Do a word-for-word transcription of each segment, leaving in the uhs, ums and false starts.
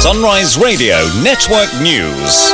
Sunrise Radio Network News.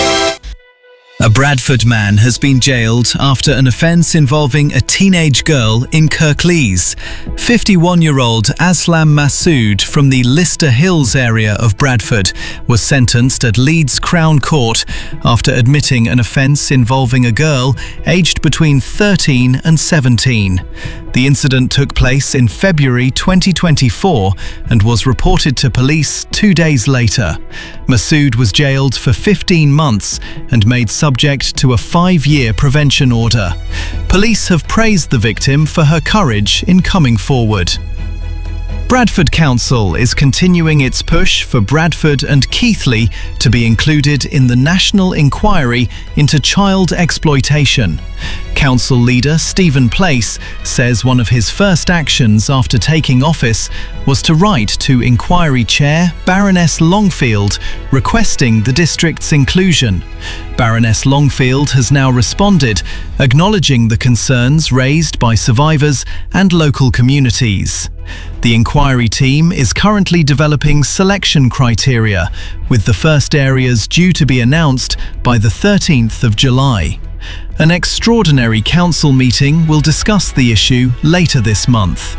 A Bradford man has been jailed after an offence involving a teenage girl in Kirklees. fifty-one-year-old Aslam Massoud from the Lister Hills area of Bradford was sentenced at Leeds Crown Court after admitting an offence involving a girl aged between thirteen and seventeen. The incident took place in February twenty twenty-four and was reported to police two days later. Massoud was jailed for fifteen months and made subject to a five-year prevention order. Police have praised the victim for her courage in coming forward. Bradford Council is continuing its push for Bradford and Keighley to be included in the National Inquiry into Child Exploitation. Council leader Stephen Place says one of his first actions after taking office was to write to Inquiry Chair Baroness Longfield requesting the district's inclusion. Baroness Longfield has now responded, acknowledging the concerns raised by survivors and local communities. The inquiry team is currently developing selection criteria, with the first areas due to be announced by the thirteenth of July. An extraordinary council meeting will discuss the issue later this month.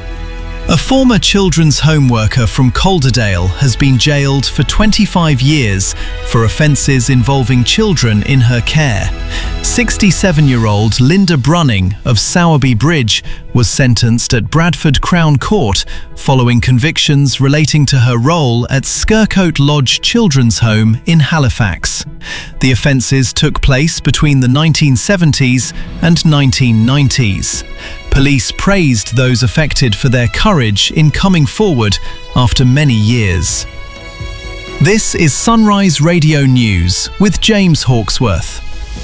A former children's home worker from Calderdale has been jailed for twenty-five years for offences involving children in her care. sixty-seven-year-old Linda Brunning of Sowerby Bridge was sentenced at Bradford Crown Court following convictions relating to her role at Skircote Lodge Children's Home in Halifax. The offences took place between the nineteen seventies and nineteen nineties. Police praised those affected for their courage in coming forward after many years. This is Sunrise Radio News with James Hawksworth.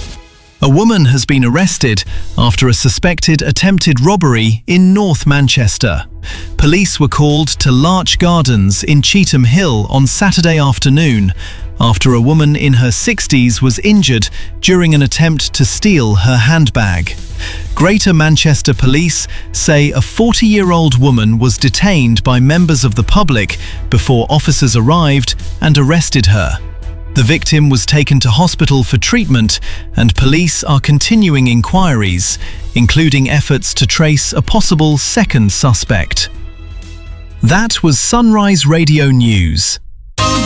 A woman has been arrested after a suspected attempted robbery in North Manchester. Police were called to Larch Gardens in Cheetham Hill on Saturday afternoon after a woman in her sixties was injured during an attempt to steal her handbag. Greater Manchester Police say a forty-year-old woman was detained by members of the public before officers arrived and arrested her. The victim was taken to hospital for treatment, and police are continuing inquiries, including efforts to trace a possible second suspect. That was Sunrise Radio News.